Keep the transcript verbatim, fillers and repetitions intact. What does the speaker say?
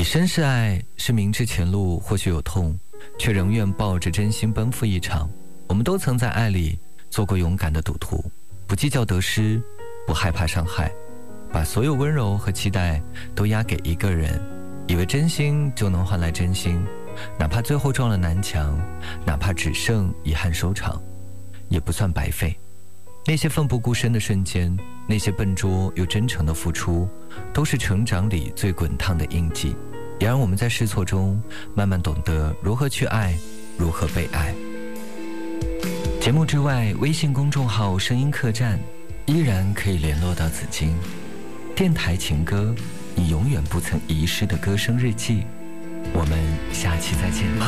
深是爱，是明知前路或许有痛，却仍愿抱着真心奔赴一场。我们都曾在爱里做过勇敢的赌徒，不计较得失，不害怕伤害，把所有温柔和期待都压给一个人，以为真心就能换来真心，哪怕最后撞了南墙，哪怕只剩遗憾收场，也不算白费。那些奋不顾身的瞬间，那些笨拙又真诚的付出，都是成长里最滚烫的印记，也让我们在试错中慢慢懂得如何去爱，如何被爱。节目之外，微信公众号声音客栈依然可以联络到紫金。电台情歌，你永远不曾遗失的歌声日记。我们下期再见。